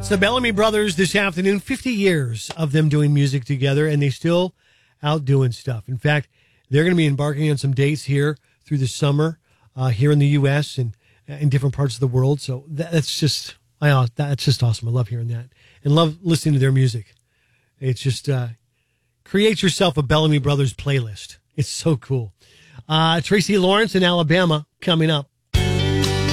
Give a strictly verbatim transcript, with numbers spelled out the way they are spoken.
the Bellamy Brothers this afternoon. fifty years of them doing music together, and they still out doing stuff. In fact, they're going to be embarking on some dates here through the summer uh, here in the U S and in different parts of the world. So that, that's just I, that's just awesome. I love hearing that and love listening to their music. It's just uh, create yourself a Bellamy Brothers playlist. It's so cool. Uh, Tracy Lawrence in Alabama coming up.